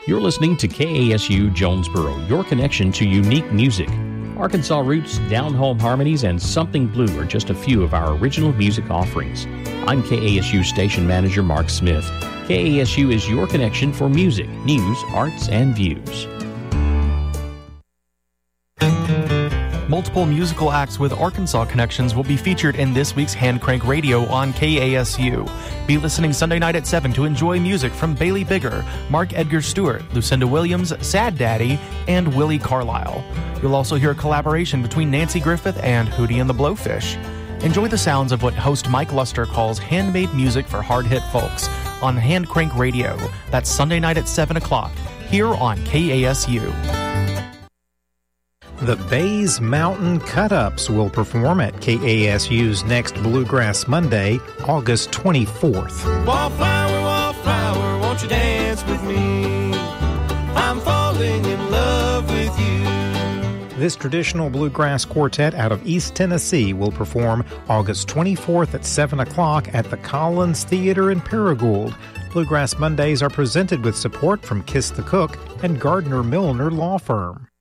You're listening to KASU Jonesboro, your connection to unique music. Arkansas Roots, Down Home Harmonies, and Something Blue are just a few of our original music offerings. I'm KASU Station Manager Mark Smith. KASU is your connection for music, news, arts, and views. Multiple musical acts with Arkansas connections will be featured in this week's Hand Crank Radio on KASU. Be listening Sunday night at 7 to enjoy music from Bailey Bigger, Mark Edgar Stewart, Lucinda Williams, Sad Daddy, and Willie Carlisle. You'll also hear a collaboration between Nancy Griffith and Hootie and the Blowfish. Enjoy the sounds of what host Mike Luster calls handmade music for hard-hit folks on Hand Crank Radio. That's Sunday night at 7 o'clock here on KASU. The Bays Mountain Cut-Ups will perform at KASU's next Bluegrass Monday, August 24th. Wallflower, won't you dance with me? I'm falling in love with you. This traditional bluegrass quartet out of East Tennessee will perform August 24th at 7 o'clock at the Collins Theater in Paragould. Bluegrass Mondays are presented with support from Kiss the Cook and Gardner Milner Law Firm.